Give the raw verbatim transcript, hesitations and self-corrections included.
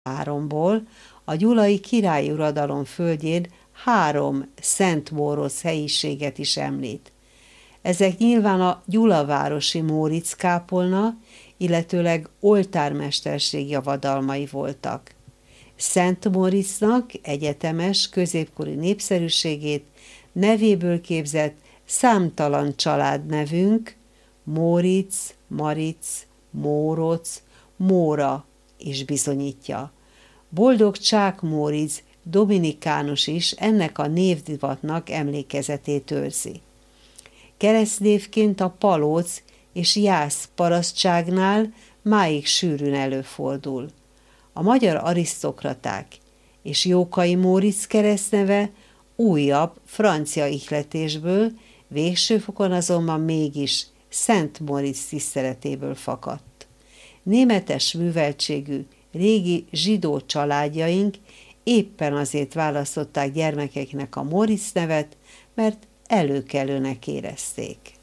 háromból a gyulai királyi uradalom földjén három Szent Móroc helyiséget is említ. Ezek nyilván a gyulavárosi Móricz kápolna, illetőleg oltármesterség javadalmai voltak. Szent Móricznak egyetemes, középkori népszerűségét nevéből képzett számtalan családnevünk, Móricz, Maric, Móroc, Móra is bizonyítja. Boldog Csák Móricz dominikánus is ennek a névdivatnak emlékezetét őrzi. Keresztnévként a Palóc és Jász parasztságnál máig sűrűn előfordul. A magyar arisztokraták és Jókai Móricz keresztneve újabb francia ihletésből, végső fokon azonban mégis Szent Móricz tiszteletéből fakadt. Németes műveltségű régi zsidó családjaink éppen azért választották gyermekeknek a Móricz nevet, mert előkelőnek érezték.